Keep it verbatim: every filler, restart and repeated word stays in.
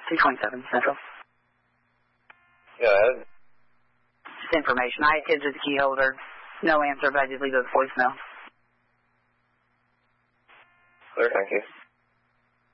two twenty-seven Central. Go ahead. Just information. I had kids with the key holder. No answer, but I did leave a voicemail. Clear, thank you.